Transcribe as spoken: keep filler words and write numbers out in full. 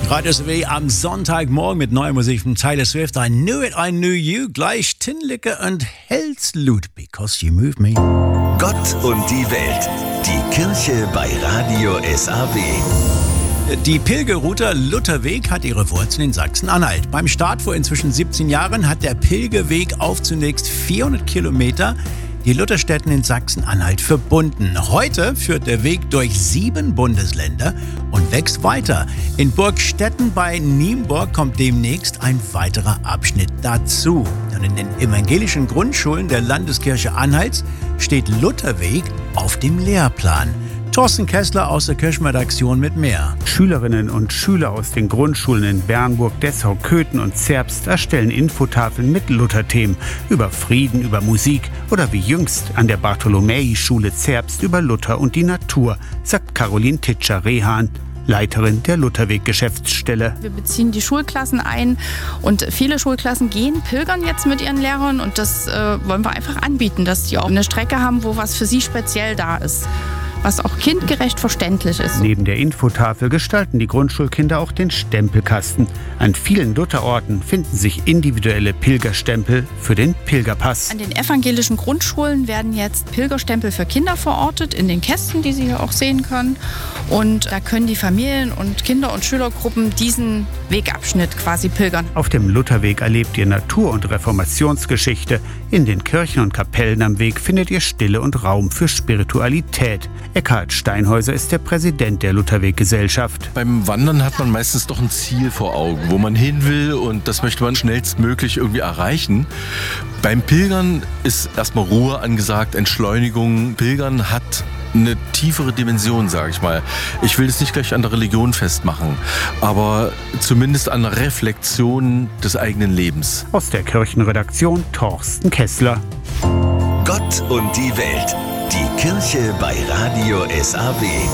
Radio S W am Sonntagmorgen mit neuer Musik von Taylor Swift. I knew it, I knew you. Gleich Tinlicke und Helslut, because you move me. Gott und die Welt. Die Kirche bei Radio S A W. Die Pilgerroute Lutherweg hat ihre Wurzeln in Sachsen-Anhalt. Beim Start vor inzwischen siebzehn Jahren hat der Pilgerweg auf zunächst vierhundert Kilometer die Lutherstädten in Sachsen-Anhalt verbunden. Heute führt der Weg durch sieben Bundesländer und wächst weiter. In Burgstetten bei Nienburg kommt demnächst ein weiterer Abschnitt dazu. Und in den evangelischen Grundschulen der Landeskirche Anhalts steht Lutherweg auf dem Lehrplan. Thorsten Kessler aus der Kirchenredaktion mit mehr. Schülerinnen und Schüler aus den Grundschulen in Bernburg, Dessau, Köthen und Zerbst erstellen Infotafeln mit Lutherthemen über Frieden, über Musik oder wie jüngst an der Bartholomäi-Schule Zerbst über Luther und die Natur, sagt Caroline Titscher-Rehan, Leiterin der Lutherweg-Geschäftsstelle. Wir beziehen die Schulklassen ein und viele Schulklassen gehen pilgern jetzt mit ihren Lehrern und das äh, wollen wir einfach anbieten, dass die auch eine Strecke haben, wo was für sie speziell da ist, was auch kindgerecht verständlich ist. Neben der Infotafel gestalten die Grundschulkinder auch den Stempelkasten. An vielen Lutherorten finden sich individuelle Pilgerstempel für den Pilgerpass. An den evangelischen Grundschulen werden jetzt Pilgerstempel für Kinder verortet, in den Kästen, die Sie hier auch sehen können. Und da können die Familien und Kinder- und Schülergruppen diesen Wegabschnitt quasi pilgern. Auf dem Lutherweg erlebt ihr Natur- und Reformationsgeschichte. In den Kirchen und Kapellen am Weg findet ihr Stille und Raum für Spiritualität. Eckhard Steinhäuser ist der Präsident der Lutherweg-Gesellschaft. Beim Wandern hat man meistens doch ein Ziel vor Augen, wo man hin will, und das möchte man schnellstmöglich irgendwie erreichen. Beim Pilgern ist erstmal Ruhe angesagt, Entschleunigung. Pilgern hat eine tiefere Dimension, sage ich mal. Ich will es nicht gleich an der Religion festmachen, aber zumindest an der Reflexion des eigenen Lebens. Aus der Kirchenredaktion Thorsten Kessler. Gott und die Welt. Die Kirche bei Radio S A W.